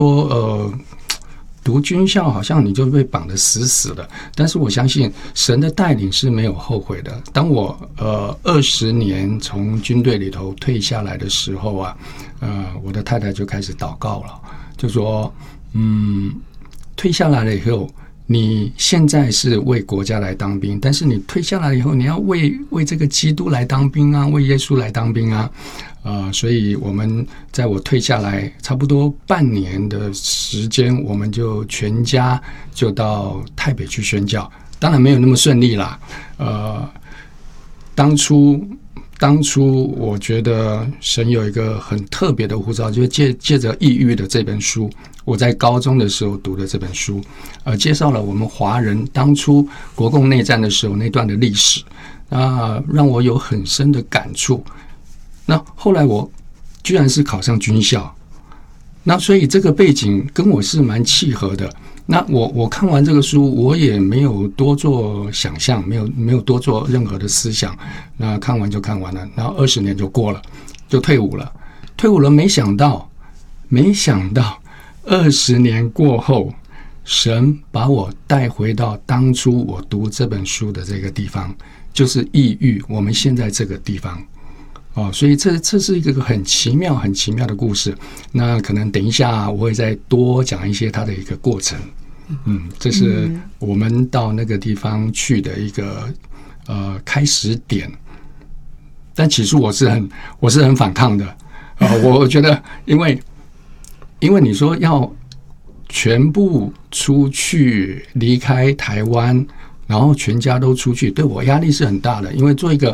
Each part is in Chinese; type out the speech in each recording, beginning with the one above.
读军校好像你就被绑得死死的，但是我相信神的带领是没有后悔的。当我20年从军队里头退下来的时候啊，我的太太就开始祷告了，就说退下来了以后，你现在是为国家来当兵，但是你退下来以后，你要为这个基督来当兵啊，为耶稣来当兵啊。所以我们在我退下来差不多半年的时间，我们就全家就到台北去宣教。当然没有那么顺利啦。当初我觉得神有一个很特别的呼召，就是借着抑郁的这本书，我在高中的时候读的这本书，介绍了我们华人当初国共内战的时候那段的历史，让我有很深的感触。那后来我居然是考上军校，那所以这个背景跟我是蛮契合的。那我看完这个书，我也没有多做想象，没有多做任何的思想。那看完就看完了，然后20年就过了，就退伍了。没想到20年过后，神把我带回到当初我读这本书的这个地方，就是异域，我们现在这个地方。所以这是一个很奇妙的故事。那可能等一下我会再多讲一些它的一个过程。这是我们到那个地方去的一个开始点。但起初我是很反抗的。我觉得因为你说要全部出去离开台湾，然后全家都出去，对我压力是很大的。因为做一个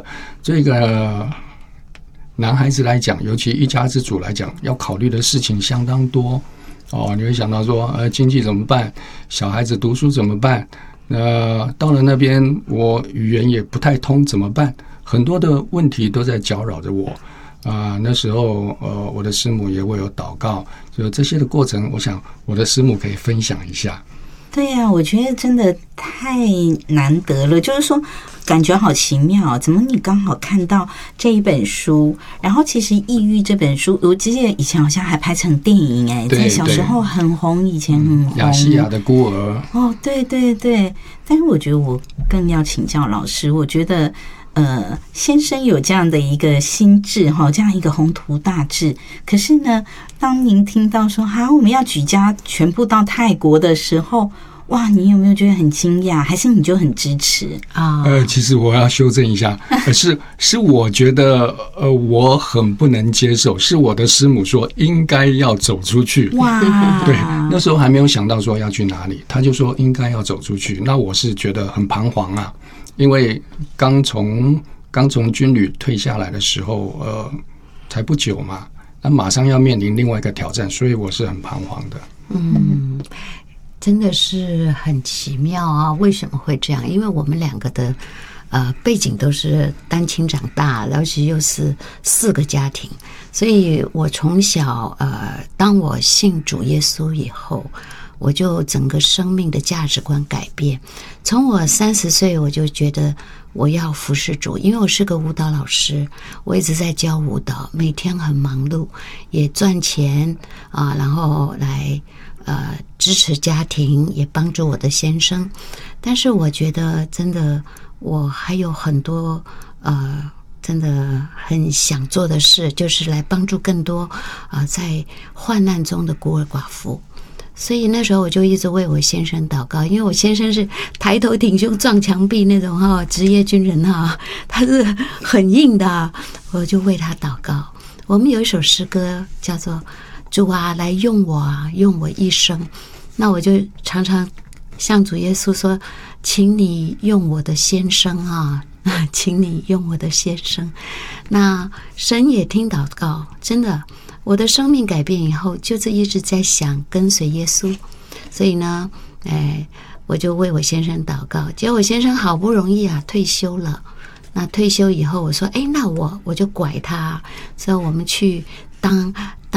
男孩子来讲，尤其一家之主来讲，要考虑的事情相当多。你会想到说，经济怎么办？小孩子读书怎么办？到了那边我语言也不太通，怎么办？很多的问题都在搅扰着我。那时候我的师母也为我祷告，就这些的过程，我想我的师母可以分享一下。 对呀，我觉得真的太难得了，就是说感觉好奇妙，怎么你刚好看到这一本书，然后其实《抑郁》这本书，我记得以前好像还拍成电影，在小时候很红，以前很红， 亚细亚的孤儿。 对对对，但是我觉得我更要请教老师，我觉得先生有这样的一个心智，这样一个宏图大志。可是呢，当您听到说我们要举家全部到泰国的时候，哇，你有没有觉得很惊讶？还是你就很支持啊？ 其实我要修正一下，是我觉得我很不能接受，是我的师母说应该要走出去。 哇， 对，那时候还没有想到说要去哪里，他就说应该要走出去。那我是觉得很彷徨啊。因为刚从军旅退下来的时候，才不久嘛，那马上要面临另外一个挑战，所以我是很彷徨的。 真的是很奇妙啊！为什么会这样？因为我们两个的背景都是单亲长大，而且又是4个家庭，所以我从小当我信主耶稣以后，我就整个生命的价值观改变。从我30岁，我就觉得我要服侍主，因为我是个舞蹈老师，我一直在教舞蹈，每天很忙碌，也赚钱然后来支持家庭，也帮助我的先生。但是我觉得真的我还有很多真的很想做的事，就是来帮助更多在患难中的孤儿寡妇。所以那时候我就一直为我先生祷告，因为我先生是抬头挺胸撞墙壁那种职业军人他是很硬的，我就为他祷告。我们有一首诗歌叫做主啊，来用我用我一生。那我就常常向主耶稣说，请你用我的先生请你用我的先生。那神也听祷告，真的我的生命改变以后，就是一直在想跟随耶稣。所以呢我就为我先生祷告。结果我先生好不容易退休了。那退休以后我说那我就拐他，所以我们去当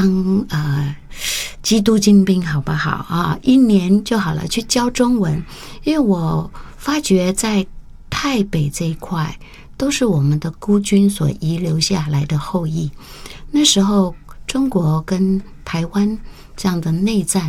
基督精兵好不好1年就好了，去教中文。因为我发觉在泰北这一块都是我们的孤军所遗留下来的后裔。那时候中国跟台湾这样的内在